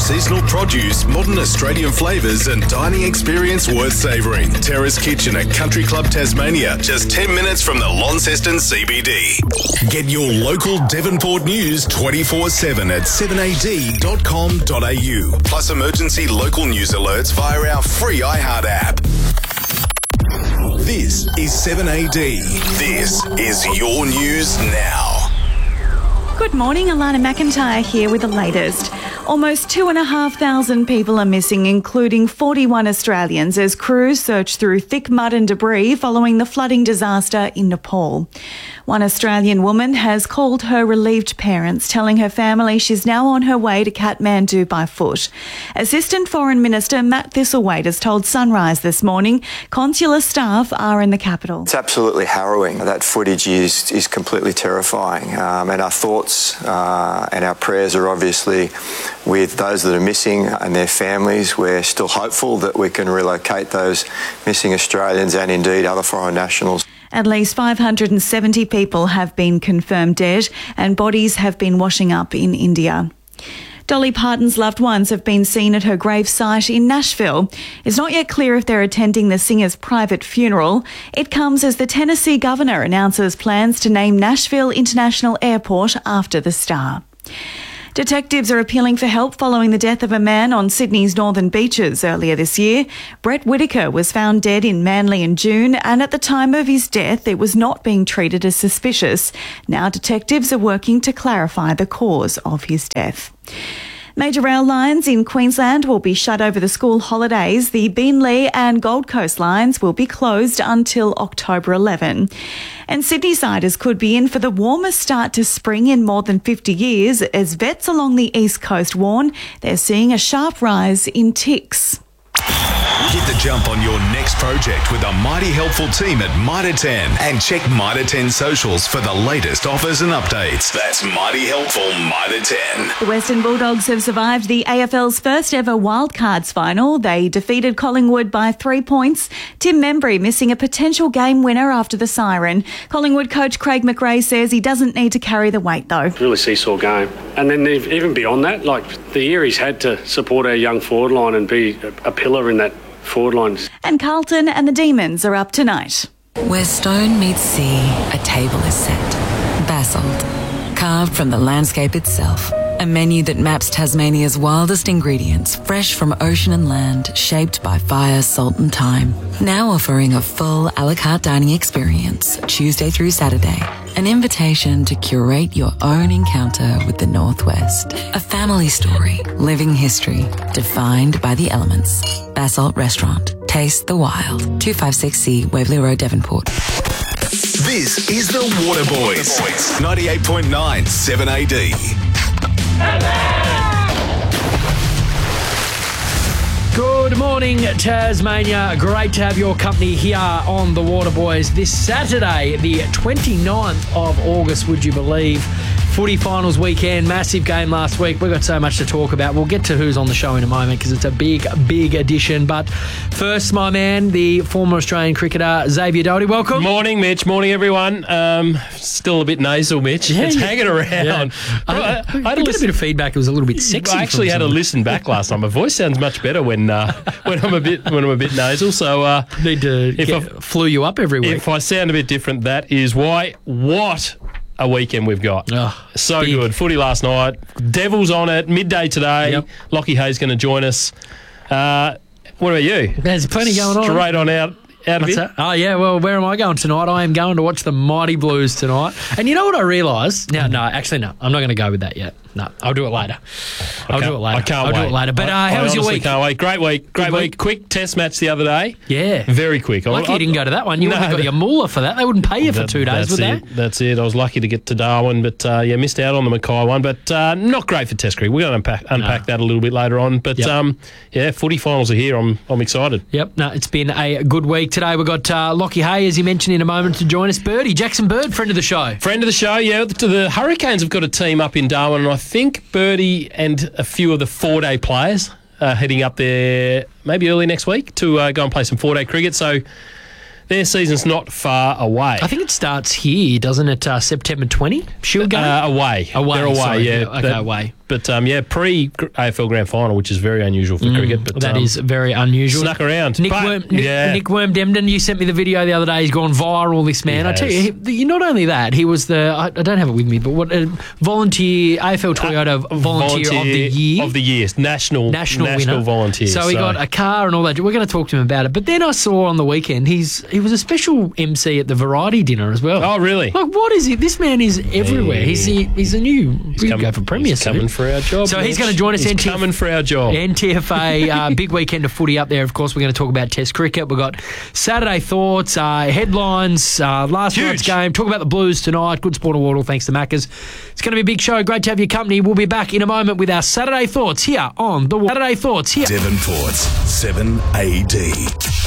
seasonal produce, modern Australian flavours and dining experience worth savouring. Terrace Kitchen at Country Club Tasmania, just 10 minutes from the Launceston CBD. Get your local Devonport news 24/7 at 7ad.com.au. Plus emergency local news alerts via our free iHeart app. This is 7AD. This is your news now. Good morning, Alana McIntyre here with the latest. Almost 2,500 people are missing, including 41 Australians, as crews search through thick mud and debris following the flooding disaster in Nepal. One Australian woman has called her relieved parents, telling her family she's now on her way to Kathmandu by foot. Assistant Foreign Minister Matt Thistlethwaite has told Sunrise this morning consular staff are in the capital. It's absolutely harrowing. That footage is completely terrifying, and our thoughts and our prayers are obviously with those that are missing and their families. We're still hopeful that we can relocate those missing Australians and indeed other foreign nationals. At least 570 people have been confirmed dead and bodies have been washing up in India. Dolly Parton's loved ones have been seen at her gravesite in Nashville. It's not yet clear if they're attending the singer's private funeral. It comes as the Tennessee governor announces plans to name Nashville International Airport after the star. Detectives are appealing for help following the death of a man on Sydney's northern beaches earlier this year. Brett Whitaker was found dead in Manly in June, and at the time of his death, it was not being treated as suspicious. Now detectives are working to clarify the cause of his death. Major rail lines in Queensland will be shut over the school holidays. The Beenleigh and Gold Coast lines will be closed until October 11. And Sydney-siders could be in for the warmest start to spring in more than 50 years as vets along the east coast warn they're seeing a sharp rise in ticks. Get the jump on your next project with a mighty helpful team at Mitre 10 and check Mitre 10 socials for the latest offers and updates. That's mighty helpful Mitre 10. The Western Bulldogs have survived the AFL's first ever wildcards final. They defeated Collingwood by 3 points. Tim Membry missing a potential game winner after the siren. Collingwood coach Craig McRae says he doesn't need to carry the weight though. Really seesaw game. And then even beyond that, like the year he's had to support our young forward line and be a pillar in that forward line. And Carlton and the Demons are up tonight. Where stone meets sea, a table is set. Basalt, carved from the landscape itself. A menu that maps Tasmania's wildest ingredients, fresh from ocean and land, shaped by fire, salt and thyme. Now offering a full a la carte dining experience, Tuesday through Saturday. An invitation to curate your own encounter with the Northwest. A family story, living history, defined by the elements. Basalt Restaurant. Taste the wild. 256C, Waverley Road, Devonport. This is the Waterboys. 98.9 7AD. Good morning, Tasmania. Great to have your company here on the Waterboys this Saturday, the 29th of August, would you believe? Footy finals weekend, massive game last week. We've got so much to talk about. We'll get to who's on the show in a moment because it's a big, big edition. But first, my man, the former Australian cricketer, Xavier Doherty. Welcome. Morning, Mitch. Morning, everyone. Still a bit nasal, Mitch. Yeah, it's hanging around. Yeah. I had a bit of feedback. It was a little bit sexy. I actually had to listen back last night. My voice sounds much better when I'm a bit nasal. So need to flew you up every week. If I sound a bit different, that is why. What a weekend we've got. So big. Good. Footy last night. Devils on it. Midday today. Yep. Lockie Hayes going to join us. What about you? There's plenty going on. Straight on out of it. Oh, yeah. Well, where am I going tonight? I am going to watch the Mighty Blues tonight. And you know what I realised? No. I'm not going to go with that yet. No, I'll do it later. I'll do it later. I can't wait. I'll do it later. But how was your week? Can't wait. Great week. Great week. Quick test match the other day. Yeah. Very quick. Lucky you didn't go to that one. You would have got a moolah for that. They wouldn't pay you for 2 days, would they? That's it. I was lucky to get to Darwin, but missed out on the Mackay one. But not great for Test cricket. We're going to unpack that a little bit later on. But footy finals are here. I'm excited. Yep. No, it's been a good week today. We've got Lockie Hay, as you mentioned, in a moment to join us. Birdie, Jackson Bird, friend of the show. Friend of the show, yeah. The Hurricanes have got a team up in Darwin, and I think Birdie and a few of the 4-day players are heading up there maybe early next week to go and play some 4-day cricket. So their season's not far away. I think it starts here, doesn't it? September 20? Shield game? Away. They're away, sorry. yeah. Okay, away. But, pre-AFL Grand Final, which is very unusual for cricket. But that is very unusual. Snuck around. Nick Worm Demden, you sent me the video the other day. He's gone viral, this man. I tell you, not only that, he was I don't have it with me, but what volunteer, AFL Toyota volunteer of the year. Of the year. National winner. volunteer. So he got a car and all that. We're going to talk to him about it. But then I saw on the weekend, he was a special MC at the variety dinner as well. Oh, really? Like, what is it? This man is everywhere. Yeah. He's a new... He's go for Premier. He's coming for our job. So he's going to join us. He's coming for our job. NTFA, big weekend of footy up there. Of course, we're going to talk about Test cricket. We've got Saturday thoughts, headlines, last night's game. Talk about the Blues tonight. Good Sport Award, all thanks to Maccas. It's going to be a big show. Great to have your company. We'll be back in a moment with our Saturday thoughts here on the Saturday Thoughts here. Devonport's 7AD.